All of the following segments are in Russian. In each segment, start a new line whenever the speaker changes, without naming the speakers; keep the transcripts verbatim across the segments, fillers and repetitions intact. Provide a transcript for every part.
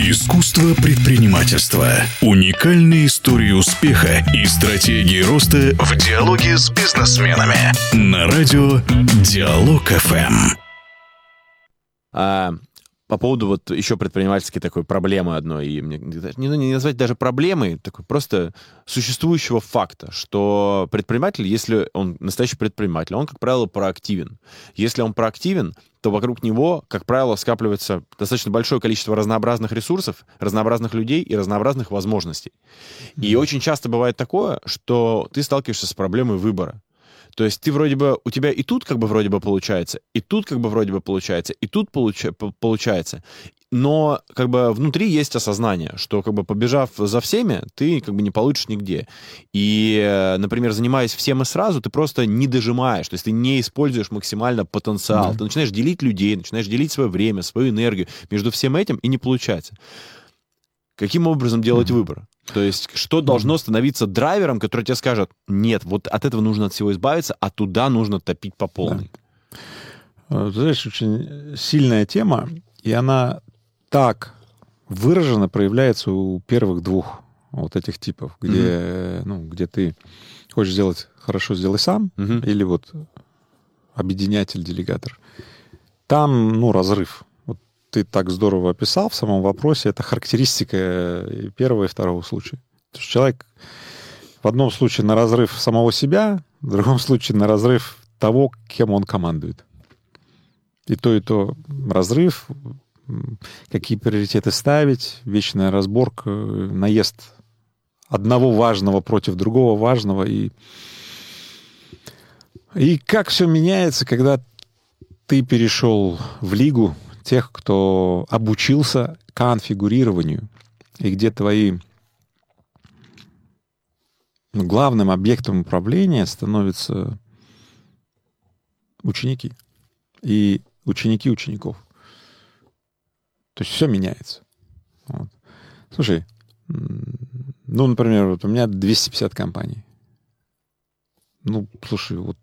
Искусство предпринимательства. Уникальные истории успеха и стратегии роста в диалоге с бизнесменами. На радио Диалог эф эм.
А, по поводу вот еще предпринимательской такой проблемы одной, и мне не, не назвать даже проблемой, такой просто существующего факта, что предприниматель, если он настоящий предприниматель, он, как правило, проактивен. Если он проактивен, то вокруг него, как правило, скапливается достаточно большое количество разнообразных ресурсов, разнообразных людей и разнообразных возможностей. Mm-hmm. И очень часто бывает такое, что ты сталкиваешься с проблемой выбора. То есть ты вроде бы, у тебя и тут как бы вроде бы получается, и тут как бы вроде бы получается, и тут получа, получается. Но как бы внутри есть осознание, что как бы побежав за всеми, ты как бы не получишь нигде. И, например, занимаясь всем и сразу, ты просто не дожимаешь, то есть ты не используешь максимально потенциал. Mm-hmm. Ты начинаешь делить людей, начинаешь делить свое время, свою энергию между всем этим, и не получается. Каким образом делать mm-hmm. выбор? То есть что должно mm-hmm. становиться драйвером, который тебе скажет, нет, вот от этого нужно от всего избавиться, а туда нужно топить по полной?
Да. Ты знаешь, очень сильная тема, и она так выраженно проявляется у первых двух вот этих типов, где, mm-hmm. ну, где ты хочешь сделать хорошо, сделай сам, mm-hmm. или вот объединятель, делегатор. Там, ну, разрыв. Вот ты так здорово описал в самом вопросе. Это характеристика и первого, и второго случая. То есть человек в одном случае на разрыв самого себя, в другом случае на разрыв того, кем он командует. И то, и то разрыв, какие приоритеты ставить, вечная разборка, наезд одного важного против другого важного. И, и как все меняется, когда ты перешел в лигу тех, кто обучился конфигурированию, и где твои ну, главным объектом управления становятся ученики и ученики учеников. То есть все меняется. Вот. Слушай, ну, например, вот у меня двести пятьдесят компаний. Ну, слушай, вот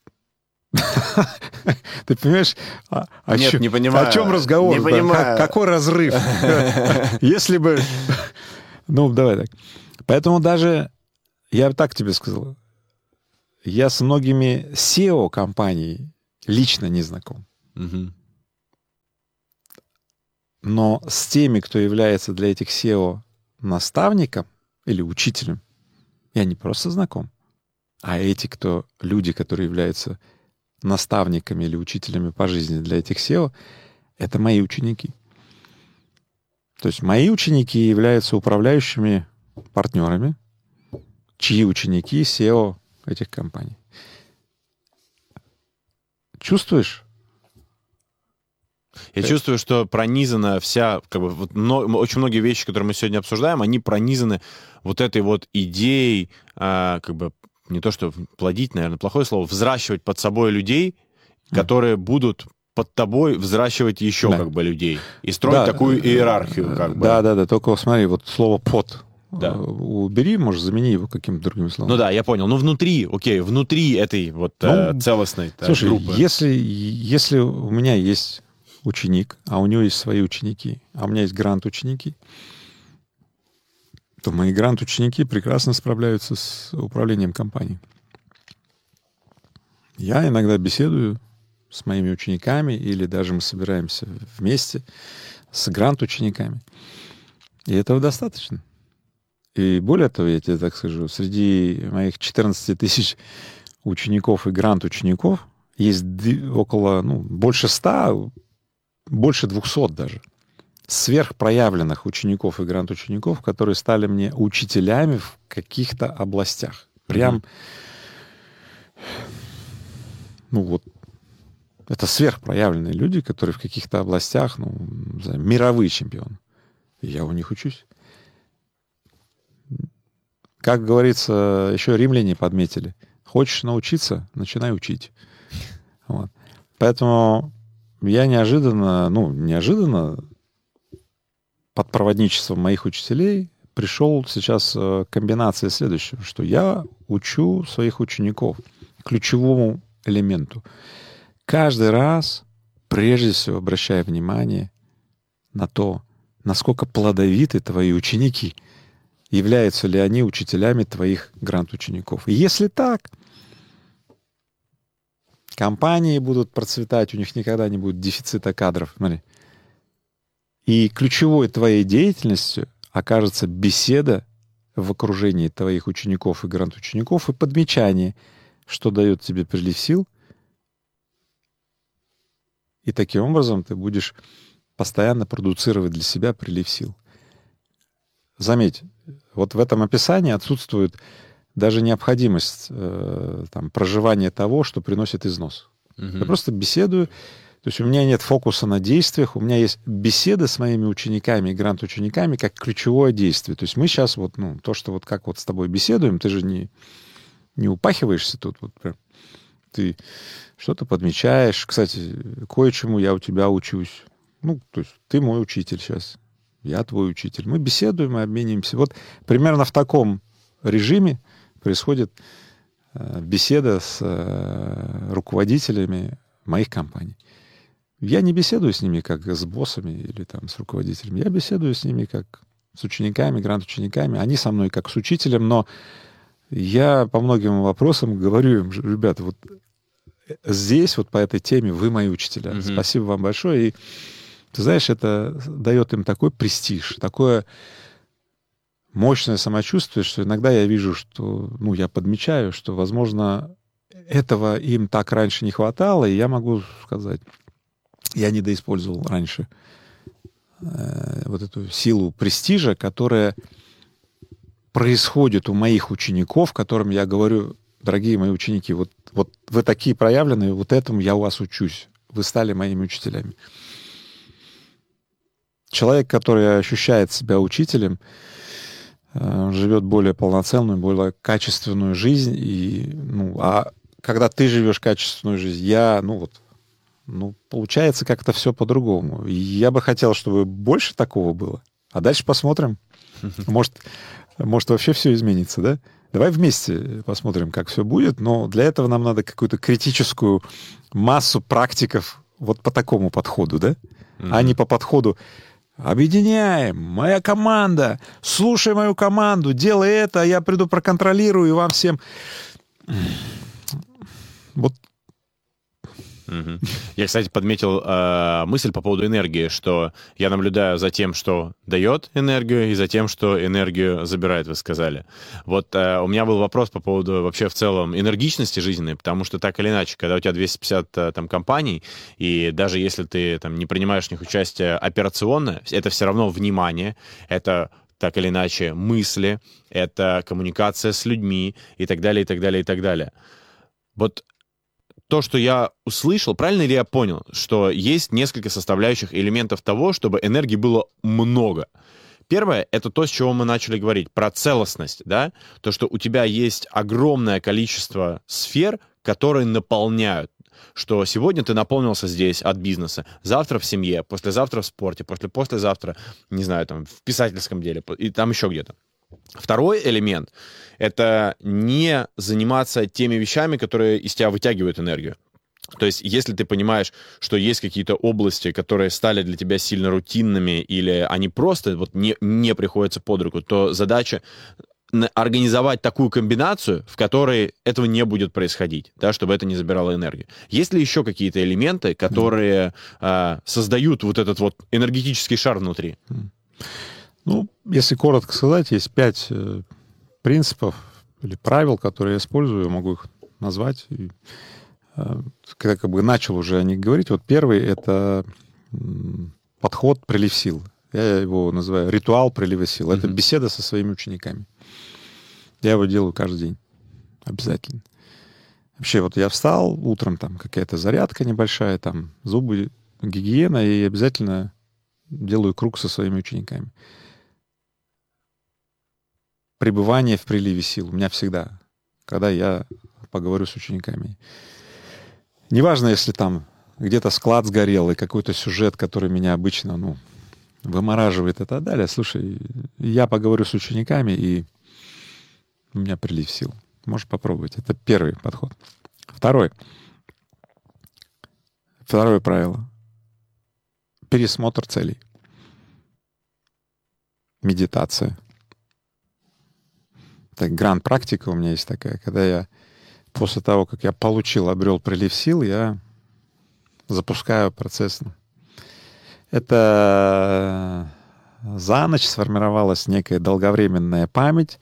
ты понимаешь, а, о,
Нет,
чё,
не понимаю.
О чем разговор?
Не
Да?
понимаю.
Как, какой разрыв? Если бы... Ну, давай так. Поэтому даже, я так тебе сказал, я с многими си и о компаний лично не знаком.
Угу.
Но с теми, кто является для этих си и о наставником или учителем, я не просто знаком, а эти, кто люди, которые являются наставниками или учителями по жизни для этих си и о, это мои ученики. То есть мои ученики являются управляющими партнерами, чьи ученики си и о этих компаний. Чувствуешь?
Я чувствую, что пронизана вся, как бы, вот, но, очень многие вещи, которые мы сегодня обсуждаем, они пронизаны вот этой вот идеей, а, как бы, не то что плодить, наверное, плохое слово, взращивать под собой людей, mm. которые будут под тобой взращивать еще, да. как бы, людей. И строить да. такую иерархию, как бы.
Да, да, да, только смотри, вот слово «под».
Да.
Убери, может, замени его каким-то другим словом.
Ну да, я понял. Ну внутри, окей, внутри этой вот ну, э, целостной
слушай,
группы.
Если, если у меня есть ученик, а у него есть свои ученики, а у меня есть грант-ученики, то мои грант-ученики прекрасно справляются с управлением компанией. Я иногда беседую с моими учениками, или даже мы собираемся вместе с грант-учениками. И этого достаточно. И более того, я тебе так скажу, среди моих четырнадцати тысяч учеников и грант-учеников есть около, ну, больше ста, больше двухсот даже сверхпроявленных учеников и грант-учеников, которые стали мне учителями в каких-то областях. Прям, mm-hmm. ну вот, это сверхпроявленные люди, которые в каких-то областях, ну, не знаю, мировые чемпионы. И я у них учусь. Как говорится, еще римляне подметили. Хочешь научиться, начинай учить. Вот. Поэтому я неожиданно, ну, неожиданно под проводничеством моих учителей пришел сейчас к комбинации следующего, что я учу своих учеников ключевому элементу. Каждый раз, прежде всего, обращая внимание на то, насколько плодовиты твои ученики, являются ли они учителями твоих грант-учеников. И если так, компании будут процветать, у них никогда не будет дефицита кадров. Смотри. И ключевой твоей деятельностью окажется беседа в окружении твоих учеников и грант-учеников и подмечание, что дает тебе прилив сил. И таким образом ты будешь постоянно продуцировать для себя прилив сил. Заметь, вот в этом описании отсутствует даже необходимость э, там, проживания того, что приносит износ. Mm-hmm. Я просто беседую. То есть у меня нет фокуса на действиях, у меня есть беседа с моими учениками и грант-учениками как ключевое действие. То есть мы сейчас вот, ну, то, что вот как вот с тобой беседуем, ты же не, не упахиваешься тут вот прям. Ты что-то подмечаешь. Кстати, кое-чему я у тебя учусь. Ну, то есть ты мой учитель сейчас, я твой учитель. Мы беседуем, мы обмениваемся. Вот примерно в таком режиме происходит э, беседа с э, руководителями моих компаний. Я не беседую с ними как с боссами или там с руководителями. Я беседую с ними как с учениками, грант-учениками. Они со мной как с учителем, но я по многим вопросам говорю им: ребята, вот здесь, вот по этой теме вы мои учителя. Mm-hmm. Спасибо вам большое. И ты знаешь, это дает им такой престиж, такое мощное самочувствие, что иногда я вижу, что, ну, я подмечаю, что, возможно, этого им так раньше не хватало, и я могу сказать, я недоиспользовал раньше э, вот эту силу престижа, которая происходит у моих учеников, которым я говорю: дорогие мои ученики, вот, вот вы такие проявленные, вот этому я у вас учусь. Вы стали моими учителями. Человек, который ощущает себя учителем, он живет более полноценную, более качественную жизнь. И, ну, а когда ты живешь качественную жизнь, я, ну вот, ну, получается как-то все по-другому. И я бы хотел, чтобы больше такого было. А дальше посмотрим. Может, может вообще все изменится, да? Давай вместе посмотрим, как все будет. Но для этого нам надо какую-то критическую массу практиков вот по такому подходу, да? Mm-hmm. А не по подходу: объединяем, моя команда, слушай мою команду, делай это, а я приду проконтролирую и вам всем... Вот.
Угу. Я, кстати, подметил э, мысль по поводу энергии, что я наблюдаю за тем, что дает энергию, и за тем, что энергию забирает, вы сказали. Вот э, у меня был вопрос по поводу вообще в целом энергичности жизненной, потому что так или иначе, когда у тебя двести пятьдесят там компаний, и даже если ты там не принимаешь в них участие операционно, это все равно внимание, это так или иначе мысли, это коммуникация с людьми и так далее, и так далее, и так далее. Вот то, что я услышал, правильно ли я понял, что есть несколько составляющих элементов того, чтобы энергии было много? Первое — это то, с чего мы начали говорить, про целостность, да? То, что у тебя есть огромное количество сфер, которые наполняют. Что сегодня ты наполнился здесь от бизнеса, завтра в семье, послезавтра в спорте, после-послезавтра, не знаю, там, в писательском деле, и там еще где-то. Второй элемент — это не заниматься теми вещами, которые из тебя вытягивают энергию. То есть, если ты понимаешь, что есть какие-то области, которые стали для тебя сильно рутинными, или они просто вот не, не приходятся под руку, то задача организовать такую комбинацию, в которой этого не будет происходить, да, чтобы это не забирало энергию. Есть ли еще какие-то элементы, которые mm. э, создают вот этот вот энергетический шар внутри?
Mm. Ну, если коротко сказать, есть пять э, принципов или правил, которые я использую, я могу их назвать. И, э, когда как бы начал уже о них говорить, вот первый — это э, подход «Прилив сил». Я его называю ритуал прилива сил. Mm-hmm. Это беседа со своими учениками. Я его делаю каждый день. Обязательно. Вообще, вот я встал утром, там какая-то зарядка небольшая, там зубы, гигиена, и обязательно делаю круг со своими учениками. Пребывание в приливе сил у меня всегда, когда я поговорю с учениками. Неважно, если там где-то склад сгорел, и какой-то сюжет, который меня обычно, ну, вымораживает и так далее. Слушай, я поговорю с учениками, и у меня прилив сил. Можешь попробовать. Это первый подход. Второй. Второе правило. Пересмотр целей. медитация. Так, гранд-практика у меня есть такая, когда я после того, как я получил, обрел прилив сил, я запускаю процесс. Это за ночь сформировалась некая долговременная память,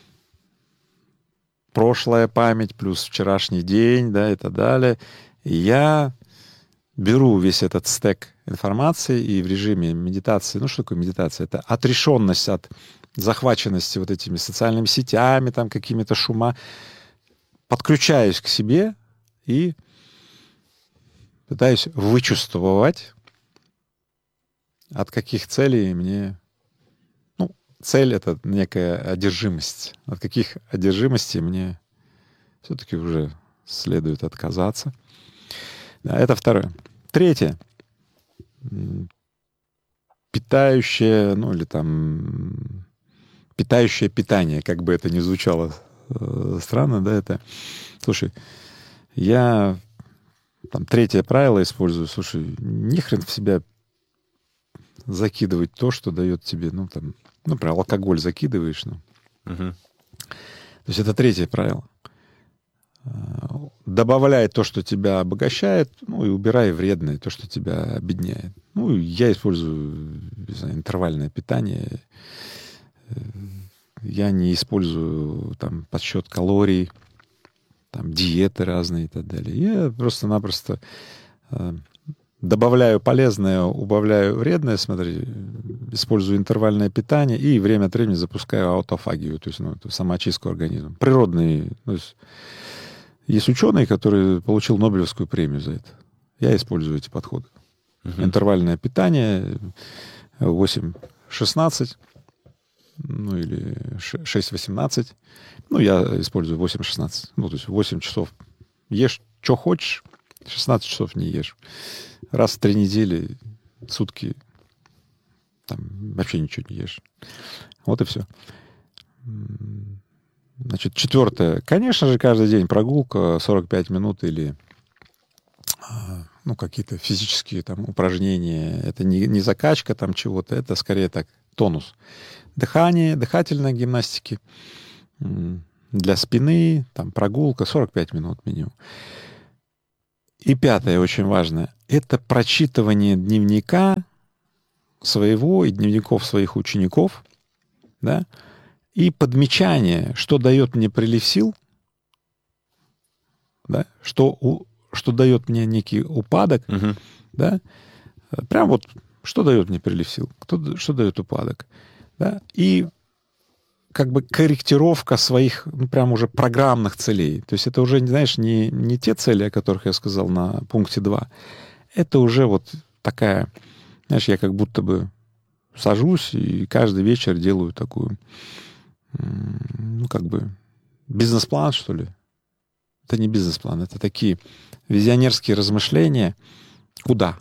прошлая память плюс вчерашний день, да, и так далее. И я беру весь этот стек информации и в режиме медитации, ну что такое медитация? Это отрешенность от захваченности вот этими социальными сетями, там какими-то шума, подключаюсь к себе и пытаюсь вычувствовать, от каких целей мне... Ну, цель — это некая одержимость. От каких одержимостей мне все-таки уже следует отказаться. Да, это второе. Третье. Питающее, ну или там... Питающее питание, как бы это ни звучало э, странно, да, это... Слушай, я там третье правило использую. Слушай, ни хрен в себя закидывать то, что дает тебе, ну, там, ну, например, алкоголь закидываешь, ну.
Угу.
То есть это третье правило. Добавляй то, что тебя обогащает, ну, и убирай вредное, то, что тебя обедняет. Ну, я использую, не знаю, интервальное питание. Я не использую там подсчет калорий, там диеты разные и так далее. Я просто-напросто э, добавляю полезное, убавляю вредное, смотри, использую интервальное питание и время от времени запускаю аутофагию, то есть, ну, самоочистку организма. Природный. То есть, есть ученый, который получил Нобелевскую премию за это. Я использую эти подходы. Uh-huh. Интервальное питание восемь шестнадцать, ну или шесть восемнадцать. Ну, я использую восемь шестнадцать. Ну, то есть восемь часов ешь, что хочешь, шестнадцать часов не ешь. Раз в три недели, сутки, там, вообще ничего не ешь. Вот и все. Значит, четвертое. Конечно же, каждый день прогулка сорок пять минут или ну, какие-то физические там упражнения. Это не, не закачка там чего-то, это скорее так, тонус. Дыхание, дыхательные гимнастики для спины, там прогулка сорок пять минут минимум. И пятое, очень важное, это прочитывание дневника своего и дневников своих учеников, да, и подмечание, что дает мне прилив сил, да, что, у, что дает мне некий упадок, uh-huh. да, прям вот, что дает мне прилив сил, кто, что дает упадок, да, и как бы корректировка своих, ну, прям уже программных целей. То есть это уже, знаешь, не, не те цели, о которых я сказал на пункте два. Это уже вот такая, знаешь, я как будто бы сажусь и каждый вечер делаю такую, ну, как бы бизнес-план, что ли. Это не бизнес-план, это такие визионерские размышления. Куда?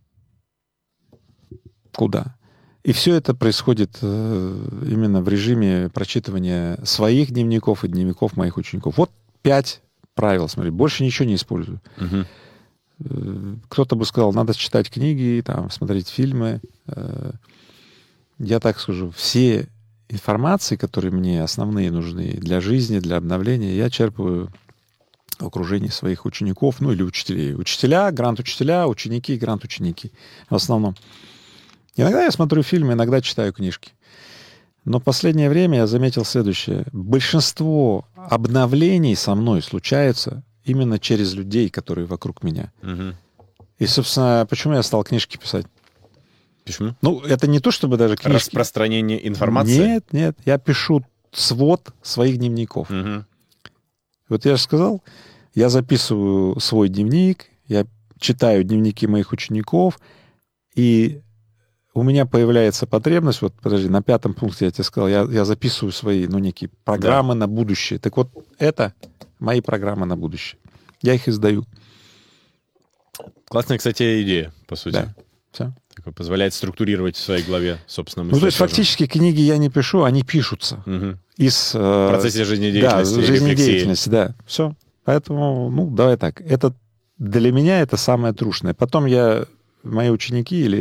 Куда? И все это происходит именно в режиме прочитывания своих дневников и дневников моих учеников. Вот пять правил, смотри, больше ничего не использую. Угу. Кто-то бы сказал, надо читать книги, там, смотреть фильмы. Я так скажу, все информации, которые мне основные нужны для жизни, для обновления, я черпаю в окружении своих учеников, ну или учителей. Учителя, грант-учителя, ученики, грант-ученики. В основном. Иногда я смотрю фильмы, иногда читаю книжки. Но в последнее время я заметил следующее. Большинство обновлений со мной случаются именно через людей, которые вокруг меня. Угу. И, собственно, почему я стал книжки писать?
Почему?
Ну, это не то, чтобы даже книжки...
Распространение информации?
Нет, нет. Я пишу свод своих дневников. Угу. Вот я же сказал, я записываю свой дневник, я читаю дневники моих учеников, и у меня появляется потребность, вот, подожди, на пятом пункте я тебе сказал, я, я записываю свои, ну, некие программы да. на будущее. Так вот, это мои программы на будущее. Я их издаю.
Классная, кстати, идея, по сути.
Да, все.
Такое позволяет структурировать в своей голове, собственно, мысли.
Ну, то есть, тоже. Фактически, книги я не пишу, они пишутся. Угу. Из, э,
в процессе жизнедеятельности.
Да, жизнедеятельности, да. Все. Поэтому, ну, давай так. Это для меня это самое трушное. Потом я, мои ученики или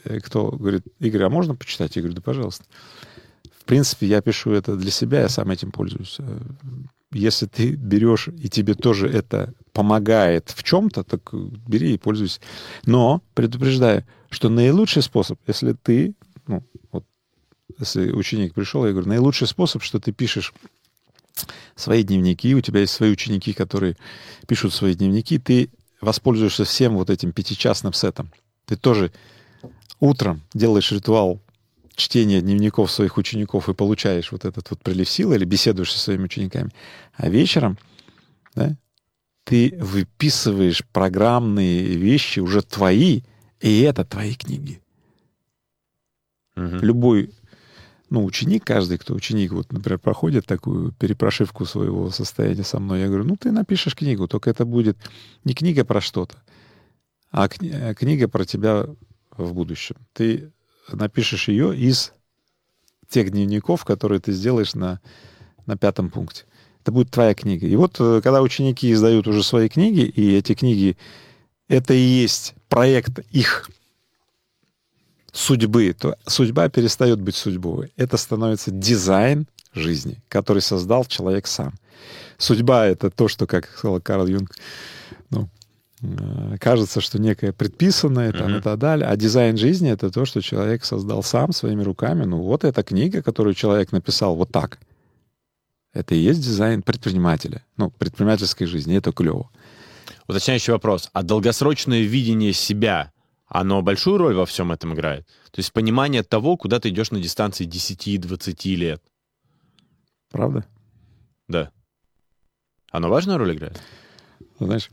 кто говорит, Игорь, а можно почитать? Я говорю, да, пожалуйста. В принципе, я пишу это для себя, я сам этим пользуюсь. Если ты берешь, и тебе тоже это помогает в чем-то, так бери и пользуйся. Но предупреждаю, что наилучший способ, если ты, ну, вот, если ученик пришел, я говорю, наилучший способ, что ты пишешь свои дневники, у тебя есть свои ученики, которые пишут свои дневники, ты воспользуешься всем вот этим пятичастным сетом. Ты тоже утром делаешь ритуал чтения дневников своих учеников и получаешь вот этот вот прилив силы или беседуешь со своими учениками. А вечером, да, ты выписываешь программные вещи уже твои, и это твои книги.
Угу.
Любой, ну, ученик, каждый, кто ученик, вот, например, проходит такую перепрошивку своего состояния со мной, я говорю, ну, ты напишешь книгу, только это будет не книга про что-то, а кни- книга про тебя в будущем. Ты напишешь ее из тех дневников, которые ты сделаешь на, на пятом пункте. Это будет твоя книга. И вот, когда ученики издают уже свои книги, и эти книги, это и есть проект их судьбы, то судьба перестает быть судьбой. Это становится дизайн жизни, который создал человек сам. Судьба — это то, что, как сказал Карл Юнг, ну, кажется, что некое предписанное там, mm-hmm. и так далее. А дизайн жизни — это то, что человек создал сам своими руками. Ну вот эта книга, которую человек написал вот так. Это и есть дизайн предпринимателя. Ну, предпринимательской жизни. Это клево.
Уточняющий вопрос. А долгосрочное видение себя, оно большую роль во всем этом играет? То есть понимание того, куда ты идешь на дистанции десяти-двадцати лет.
Правда?
Да. Оно важную роль играет?
Знаешь,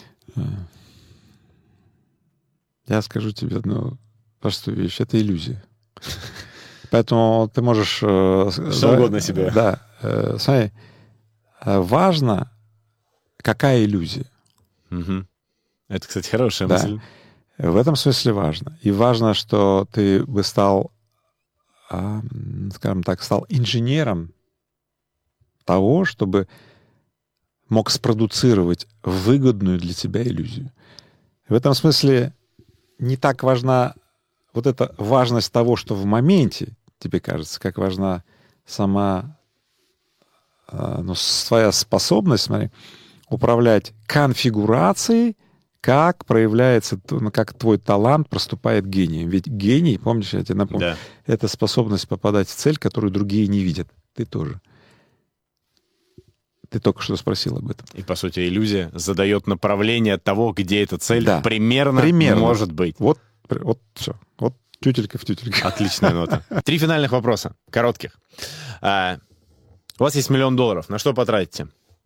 я скажу тебе одну простую вещь. Это иллюзия. Поэтому ты можешь... Что
да, угодно себе.
Да. Э, смотри, важно, какая иллюзия.
Угу. Это, кстати, хорошая
да.
мысль.
В этом смысле важно. И важно, что ты бы стал, скажем так, стал инженером того, чтобы мог спродуцировать выгодную для тебя иллюзию. В этом смысле не так важна вот эта важность того, что в моменте тебе кажется, как важна сама, ну, своя способность, смотри, управлять конфигурацией, как проявляется, как твой талант проступает гением. Ведь гений, помнишь, я тебе напомню,
да.
это способность попадать в цель, которую другие не видят. Ты тоже. Ты только что спросил об этом.
И, по сути, иллюзия задает направление того, где эта цель да. примерно,
примерно
может быть.
Вот, вот все. Вот тютелька в тютельке.
Отличная нота. Три финальных вопроса, коротких. А, у вас есть миллион долларов. На что потратите?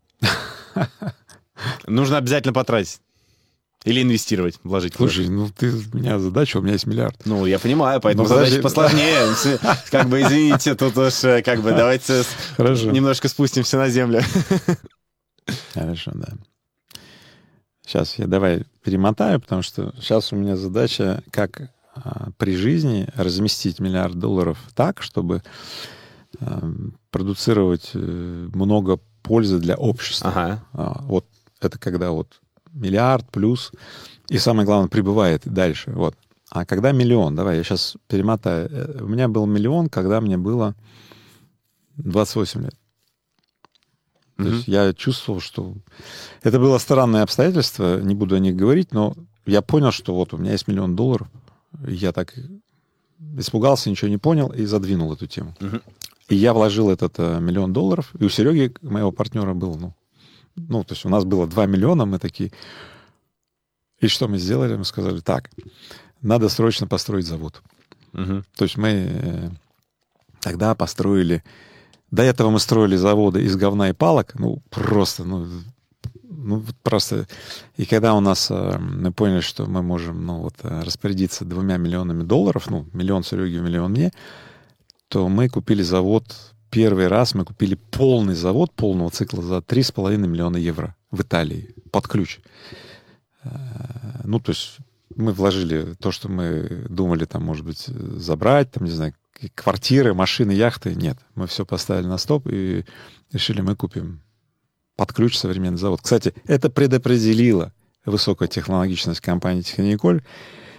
Нужно обязательно потратить. Или инвестировать, вложить.
Слушай, ну ты у меня задача, у меня есть миллиард.
Ну, я понимаю, поэтому задача посложнее. Как бы, извините, тут уж как бы давайте немножко спустимся на землю.
Хорошо, да. Сейчас я давай перемотаю, потому что сейчас у меня задача, как а, при жизни разместить миллиард долларов так, чтобы а, продуцировать много пользы для общества.
Ага.
А, вот это когда вот миллиард плюс, и самое главное, прибывает дальше. Вот. А когда миллион, давай, я сейчас перемотаю. У меня был миллион, когда мне было двадцать восемь лет. То mm-hmm. есть я чувствовал, что... Это было странное обстоятельство, не буду о них говорить, но я понял, что вот у меня есть миллион долларов. Я так испугался, ничего не понял и задвинул эту тему. Mm-hmm. И я вложил этот uh, миллион долларов, и у Сереги, моего партнера, был, ну, ну, то есть у нас было два миллиона, мы такие... И что мы сделали? Мы сказали, так, надо срочно построить завод.
Uh-huh.
То есть мы э, тогда построили... До этого мы строили заводы из говна и палок, ну, просто, ну, ну просто... И когда у нас... Э, мы поняли, что мы можем, ну, вот, распорядиться двумя миллионами долларов, ну, миллион Сереге, миллион мне, то мы купили завод... Первый раз мы купили полный завод полного цикла за три с половиной миллиона евро в Италии под ключ. Ну, то есть мы вложили то, что мы думали, там, может быть, забрать, там, не знаю, квартиры, машины, яхты. Нет, мы все поставили на стоп и решили, мы купим под ключ современный завод. Кстати, это предопределило высокую технологичность компании «Техниколь»,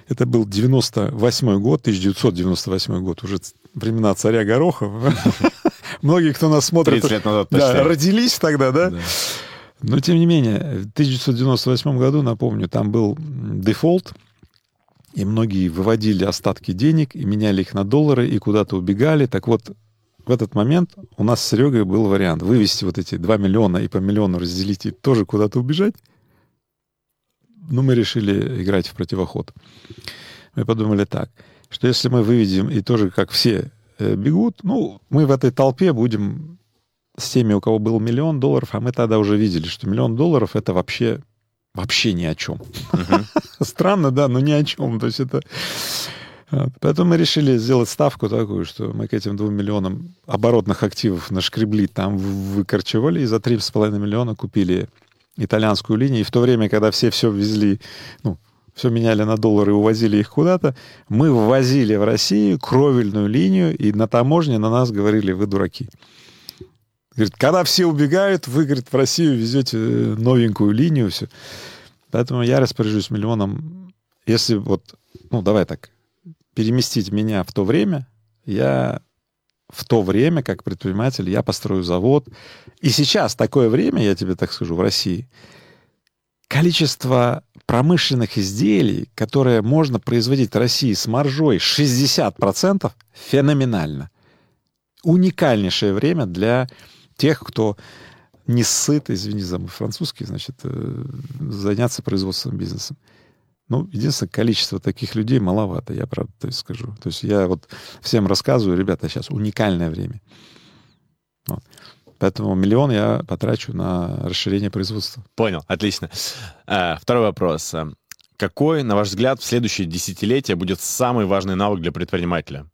Это был девяносто восьмой год, тысяча девятьсот девяносто восьмой год, уже времена царя Горохова. Многие, кто нас смотрит,
тридцать лет назад
да, родились тогда, да?
Да.
Но, тем не менее, в тысяча девятьсот девяносто восьмом году, напомню, там был дефолт, и многие выводили остатки денег и меняли их на доллары и куда-то убегали. Так вот, в этот момент у нас с Серегой был вариант вывести вот эти два миллиона и по миллиону разделить и тоже куда-то убежать. Но мы решили играть в противоход. Мы подумали так, что если мы выведем и тоже, как все э, бегут, ну, мы в этой толпе будем с теми, у кого был миллион долларов, а мы тогда уже видели, что миллион долларов — это вообще, вообще ни о чем. Uh-huh. Странно, да, но ни о чем. То есть это... Поэтому мы решили сделать ставку такую, что мы к этим двум миллионам оборотных активов нашкребли, там выкорчевали, и за три с половиной миллиона купили итальянскую линию. И в то время, когда все все везли, ну, все меняли на доллары и увозили их куда-то, мы ввозили в Россию кровельную линию, и на таможне на нас говорили: вы дураки. Говорит, когда все убегают, вы, говорит, в Россию везете новенькую линию, все. Поэтому я распоряжусь миллионом. Если вот, ну, давай так, переместить меня в то время, я в то время, как предприниматель, я построю завод. И сейчас такое время, я тебе так скажу, в России, количество промышленных изделий, которые можно производить в России с маржой шестьдесят процентов, феноменально. Уникальнейшее время для тех, кто не сыт, извини за мой французский, значит, заняться производственным бизнесом. Ну, единственное, количество таких людей маловато, я правда то есть скажу. То есть я вот всем рассказываю: ребята, сейчас уникальное время. Вот. Поэтому миллион я потрачу на расширение производства.
Понял, отлично. А, второй вопрос. Какой, на ваш взгляд, в следующее десятилетие будет самый важный навык для предпринимателя?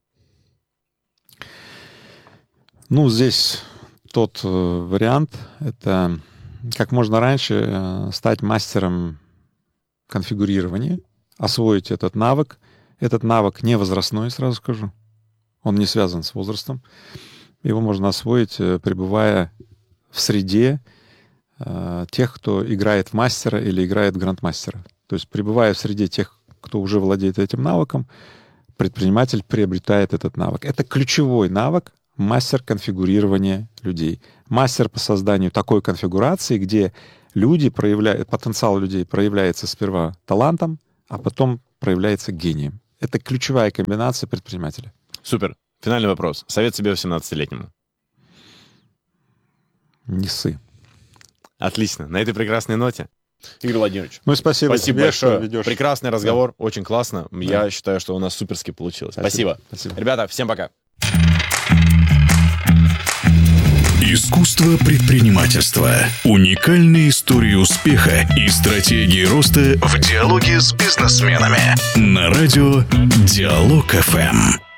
Ну, здесь тот э, вариант, это как можно раньше э, стать мастером конфигурирования, освоить этот навык. Этот навык не возрастной, сразу скажу. Он не связан с возрастом. Его можно освоить, э, пребывая в среде э, тех, кто играет в мастера или играет в грандмастера. То есть, пребывая в среде тех, кто уже владеет этим навыком, предприниматель приобретает этот навык. Это ключевой навык. Мастер конфигурирования людей. Мастер по созданию такой конфигурации, где люди проявляют, потенциал людей проявляется сперва талантом, а потом проявляется гением. Это ключевая комбинация предпринимателя.
Супер. Финальный вопрос. Совет себе восемнадцатилетнему.
Не ссы.
Отлично. На этой прекрасной ноте. Игорь Владимирович.
Ну, спасибо,
спасибо
тебе,
большое.
что ведешь.
Прекрасный разговор. Да. Очень классно.
Да.
Я считаю, что у нас суперски получилось. Спасибо.
Спасибо.
Ребята, всем пока.
Искусство предпринимательства. Уникальные истории успеха и стратегии роста в диалоге с бизнесменами. На радио Диалог эф эм.